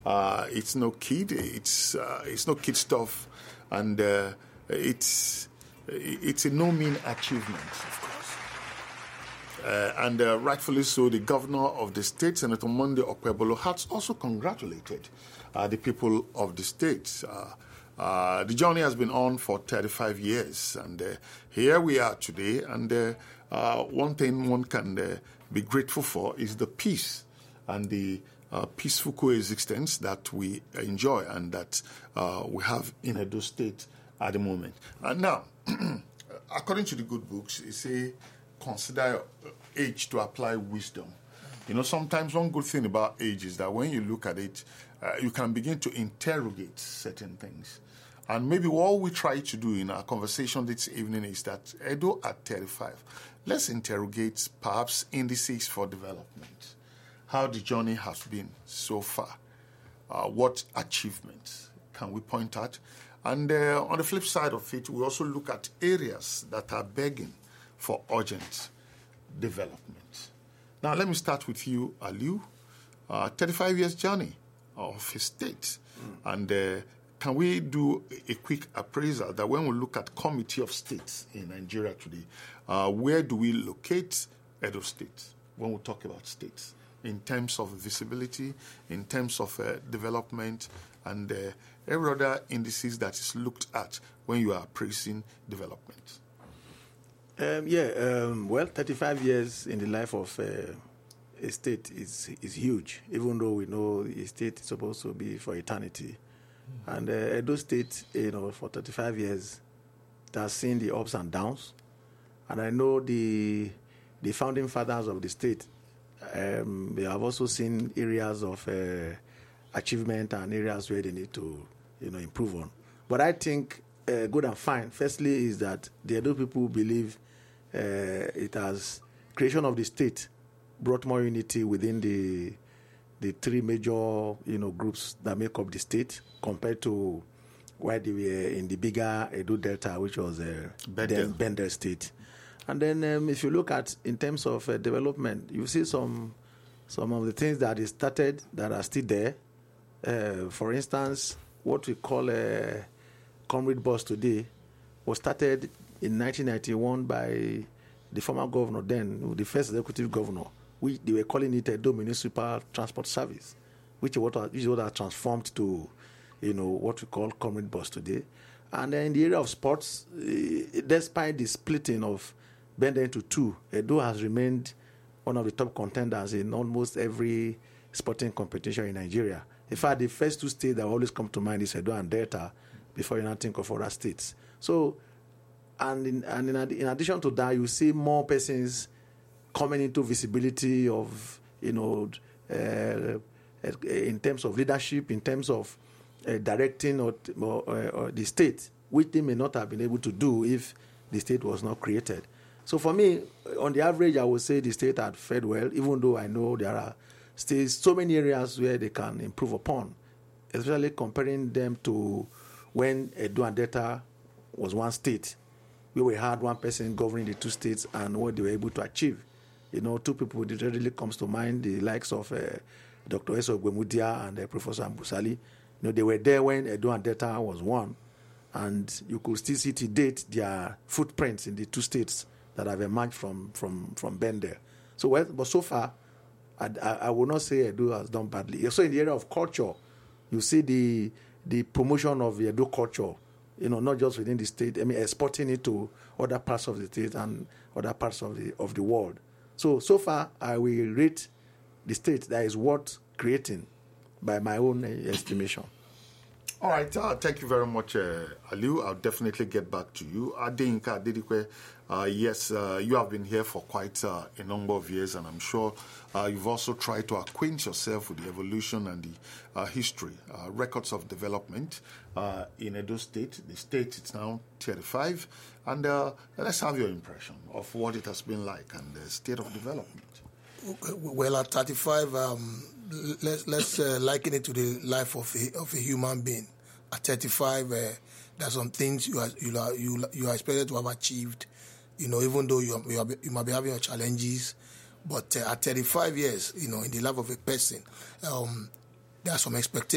It's no kid. It's no kid stuff, and it's a no mean achievement, of course. And rightfully so, the governor of the state, Senator Monday Okpebholo, has also congratulated the people of the state. The journey has been on for 35 years, and here we are today. And one thing one can be grateful for is the peace and the peaceful coexistence that we enjoy and that we have in Edo State at the moment. And now, according to the good books, it say consider age to apply wisdom. You know, sometimes one good thing about age is that when you look at it, you can begin to interrogate certain things. And maybe what we try to do in our conversation this evening is that Edo at 35, let's interrogate perhaps indices for development, how the journey has been so far, what achievements can we point at. And on the flip side of it, we also look at areas that are begging for urgent development. Now, let me start with you, Aliu. 35 years journey of a state. And can we do a quick appraisal that when we look at Committee of States in Nigeria today, where do we locate Edo State when we talk about states in terms of visibility, in terms of development, and every other indices that is looked at when you are appraising development? Well, 35 years in the life of a state is huge, even though we know a state is supposed to be for eternity. And Edo State, for 35 years, it has seen the ups and downs. And I know the founding fathers of the state, they have also seen areas of achievement and areas where they need to, improve on. But I think good and fine. Firstly, is that the Edo people believe it has creation of the state brought more unity within the three major groups that make up the state compared to where they were in the bigger Edo Delta, which was Bender State. And then if you look at in terms of development, you see some of the things that is started that are still there. For instance, what we call a Comrade Bus today was started in 1991 by the former governor then, the first executive governor. They were calling it Edo Municipal Transport Service, which is what has transformed to, what we call Comrade Bus today. And in the area of sports, despite the splitting of Bender into two, Edo has remained one of the top contenders in almost every sporting competition in Nigeria. In fact, the first two states that always come to mind is Edo and Delta before you now think of other states. So, and in addition to that, you see more persons coming into visibility of, in terms of leadership, in terms of directing or the state, which they may not have been able to do if the state was not created. So for me, on the average, I would say the state had fared well, even though I know there are still so many areas where they can improve upon, especially comparing them to when Edo and Delta was one state, where we had one person governing the two states and what they were able to achieve. Two people that readily comes to mind, the likes of Dr. Eso Gwemudia and Professor Ambusali. They were there when Edo and Delta was one, and you could still see to date their footprints in the two states that have emerged from Bender. So, but so far, I will not say Edo has done badly. So in the area of culture, you see the promotion of the Edo culture, not just within the state, exporting it to other parts of the state and other parts of the world. So far, I will rate the state that is worth creating by my own estimation. All right, thank you very much, Aliu. I'll definitely get back to you. Adeyinka Adedikwe, yes, you have been here for quite a number of years, and I'm sure you've also tried to acquaint yourself with the evolution and the history, records of development in Edo State. The state is now 35, and let's have your impression of what it has been like and the state of development. Well, at 35, let's liken it to the life of a human being. At 35, there are some things you are expected to have achieved. Even though you might be having your challenges, but at 35 years, in the life of a person, there are some expectations